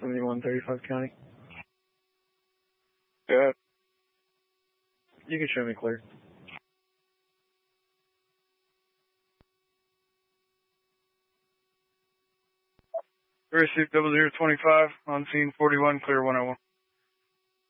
7135 County. Yeah. You can show me clear. Receive 0025 on scene 41, clear 101.